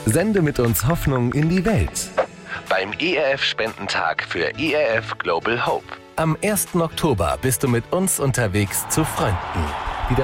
Sende mit uns Hoffnung in die Welt. Beim ERF-Spendentag für ERF Global Hope. Am 1. Oktober bist du mit uns unterwegs zu Freunden.